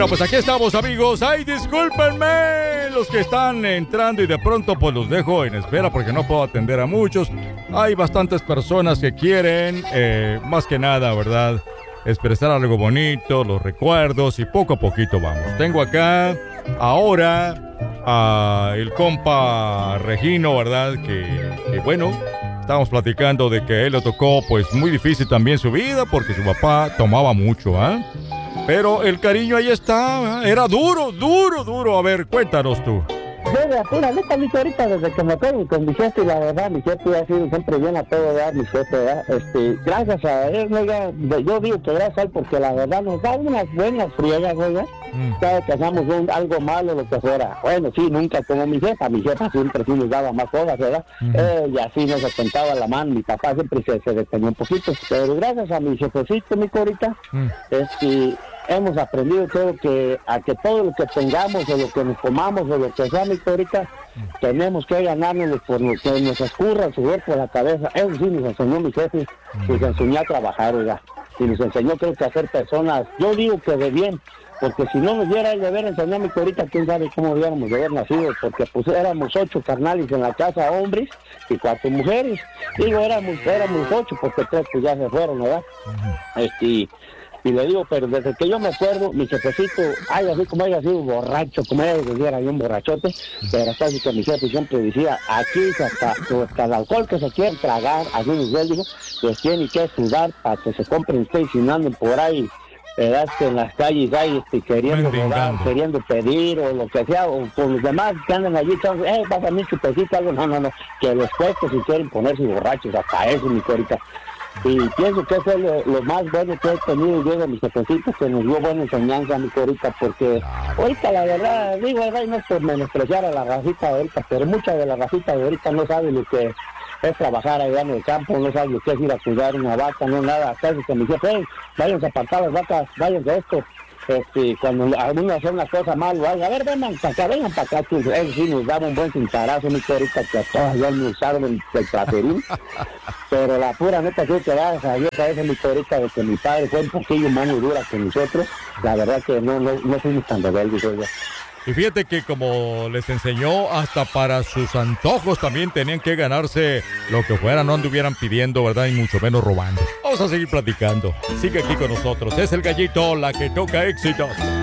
Bueno, pues aquí estamos, amigos. Ay, discúlpenme los que están entrando y de pronto pues los dejo en espera porque no puedo atender a muchos. Hay bastantes personas que quieren, más que nada, ¿verdad?, expresar algo bonito, los recuerdos y poco a poquito vamos. Tengo acá ahora a el compa Regino, ¿verdad? Que bueno, estábamos platicando de que él le tocó pues muy difícil también su vida porque su papá tomaba mucho, ¿ah? Pero el cariño ahí está, ¿eh? Era duro, duro, duro. A ver, cuéntanos tú. Yo de pura neta, mi ahorita desde que me pego con mi jefe, y la verdad, mi jefe ha sido siempre bien a todo, ¿verdad? Mi jefe, ¿verdad? Gracias a él, oiga, yo digo que gracias a él porque la verdad nos da unas buenas friegas, oiga. Cada vez que hacemos algo malo, lo que fuera. Bueno, sí, nunca como mi jefa siempre sí nos daba más cosas, ¿verdad? Y así nos sentaba la mano, mi papá siempre se detenía un poquito. Pero gracias a mi jefecito, mi corita, hemos aprendido creo que a que todo lo que tengamos o lo que nos comamos o lo que sea, mi ahorita tenemos que ganárnoslo por lo que nos escurra el sudor por la cabeza. Eso sí nos enseñó mi jefe, nos enseñó a trabajar, oiga, y nos enseñó creo que a ser personas, yo digo que de bien, porque si no nos diera el deber enseñar mi ahorita, quién sabe cómo hubiéramos de haber nacido, porque pues éramos 8 carnales en la casa, hombres, y 4 mujeres. Digo, éramos 8 porque 3 pues ya se fueron, ¿verdad? Y le digo, pero desde que yo me acuerdo, mi jefecito, así como haya sido borracho, como ella decía, un borrachote, pero hasta así que mi jefe siempre decía, aquí hasta el alcohol que se quiere tragar, así nos dijo, pues tiene que sudar para que se compren ustedes y no anden por ahí, que en las calles hay queriendo robar, queriendo pedir o lo que sea, o con los demás que andan allí, pasa mi chupecito, algo, no, que los puestos si quieren ponerse borrachos, hasta eso, mi corita. Y pienso que eso es lo más bueno que he tenido yo de mis jefecitos, que nos dio buena enseñanza, mi corita, porque ahorita la verdad, digo, no es por menospreciar a la racita de ahorita, pero mucha de la racita de ahorita no sabe lo que es trabajar allá en el campo, no sabe lo que es ir a cuidar una vaca, no nada, hasta eso que me dice, váyanse a apartar las vacas, váyanse a esto. Cuando algunos hacen una cosa mal o algo, a ver, vengan para acá, eso sí nos daba un buen cintarazo, mi corita, que a todas ya me usaron el traserín, pero la pura neta creo que gracias a Dios a veces mi corita de que mi padre fue un poquillo más dura que nosotros, la verdad que no fuimos tan rebeldes, oiga. Y fíjate que como les enseñó, hasta para sus antojos también tenían que ganarse lo que fuera, no anduvieran pidiendo, ¿verdad? Y mucho menos robando. Vamos a seguir platicando. Sigue aquí con nosotros. Es el Gallito, la que toca éxitos.